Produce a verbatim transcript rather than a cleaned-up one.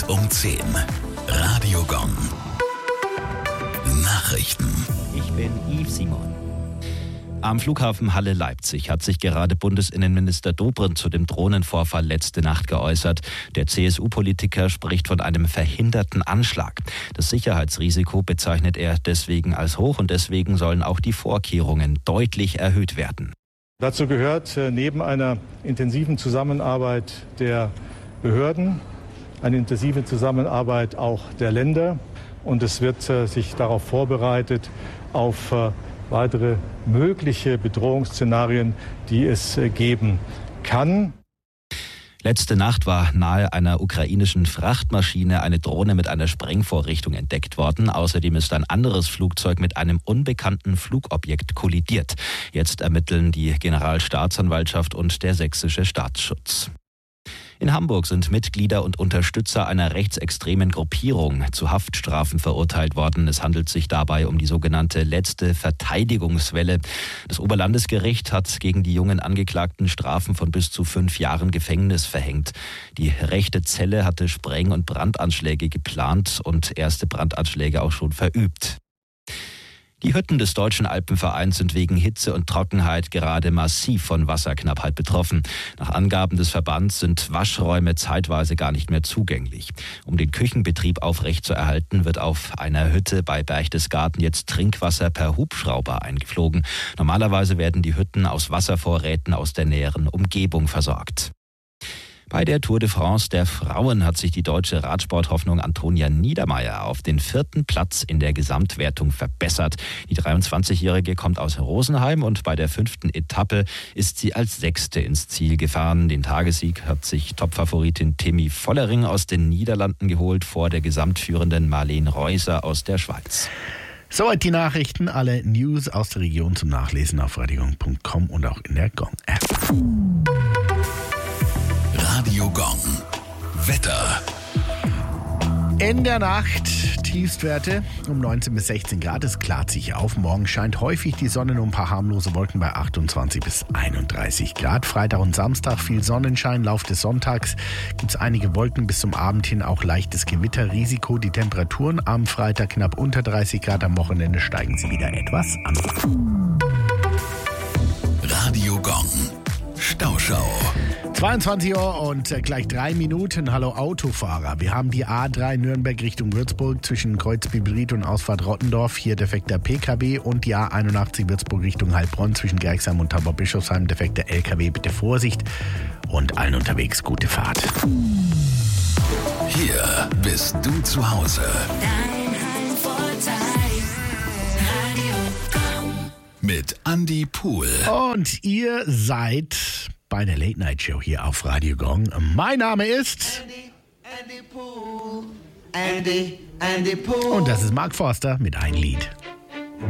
um zehn. Radio Gong. Nachrichten. Ich bin Yves Simon. Am Flughafen Halle-Leipzig hat sich gerade Bundesinnenminister Dobrindt zu dem Drohnenvorfall letzte Nacht geäußert. Der C S U-Politiker spricht von einem verhinderten Anschlag. Das Sicherheitsrisiko bezeichnet er deswegen als hoch und deswegen sollen auch die Vorkehrungen deutlich erhöht werden. Dazu gehört neben einer intensiven Zusammenarbeit der Behörden eine intensive Zusammenarbeit auch der Länder. Und es wird sich darauf vorbereitet, auf weitere mögliche Bedrohungsszenarien, die es geben kann. Letzte Nacht war nahe einer ukrainischen Frachtmaschine eine Drohne mit einer Sprengvorrichtung entdeckt worden. Außerdem ist ein anderes Flugzeug mit einem unbekannten Flugobjekt kollidiert. Jetzt ermitteln die Generalstaatsanwaltschaft und der sächsische Staatsschutz. In Hamburg sind Mitglieder und Unterstützer einer rechtsextremen Gruppierung zu Haftstrafen verurteilt worden. Es handelt sich dabei um die sogenannte letzte Verteidigungswelle. Das Oberlandesgericht hat gegen die jungen Angeklagten Strafen von bis zu fünf Jahren Gefängnis verhängt. Die rechte Zelle hatte Spreng- und Brandanschläge geplant und erste Brandanschläge auch schon verübt. Die Hütten des Deutschen Alpenvereins sind wegen Hitze und Trockenheit gerade massiv von Wasserknappheit betroffen. Nach Angaben des Verbands sind Waschräume zeitweise gar nicht mehr zugänglich. Um den Küchenbetrieb aufrechtzuerhalten, wird auf einer Hütte bei Berchtesgaden jetzt Trinkwasser per Hubschrauber eingeflogen. Normalerweise werden die Hütten aus Wasservorräten aus der näheren Umgebung versorgt. Bei der Tour de France der Frauen hat sich die deutsche Radsporthoffnung Antonia Niedermaier auf den vierten Platz in der Gesamtwertung verbessert. Die dreiundzwanzigjährige kommt aus Rosenheim und bei der fünften Etappe ist sie als Sechste ins Ziel gefahren. Den Tagessieg hat sich Topfavoritin Timi Vollering aus den Niederlanden geholt vor der gesamtführenden Marlene Reuser aus der Schweiz. Soweit die Nachrichten, alle News aus der Region zum Nachlesen auf radiogong punkt com und auch in der Gong-App. Radio Gong. Wetter. In der Nacht Tiefstwerte um neunzehn bis sechzehn Grad. Es klart sich auf. Morgen scheint häufig die Sonne, nur ein paar harmlose Wolken bei achtundzwanzig bis einunddreißig Grad. Freitag und Samstag viel Sonnenschein. Lauf des Sonntags gibt es einige Wolken, bis zum Abend hin auch leichtes Gewitterrisiko. Die Temperaturen am Freitag knapp unter dreißig Grad. Am Wochenende steigen sie wieder etwas an. Radio Gong. Stauschau. zweiundzwanzig Uhr und gleich drei Minuten. Hallo Autofahrer. Wir haben die A drei Nürnberg Richtung Würzburg zwischen Kreuzbiberried und Ausfahrt Rottendorf. Hier defekter P K W und die A einundachtzig Würzburg Richtung Heilbronn zwischen Gerxheim und Tauberbischofsheim. Defekter L K W. Bitte Vorsicht und allen unterwegs gute Fahrt. Hier bist du zu Hause. Dein Heimvorteil. Radio Gong. Mit Andi Pool. Und ihr seid bei der Late Night Show hier auf Radio Gong. Mein Name ist Andy, Andy Pool, Andy, Andy Pool. und das ist Mark Forster mit Ein Lied.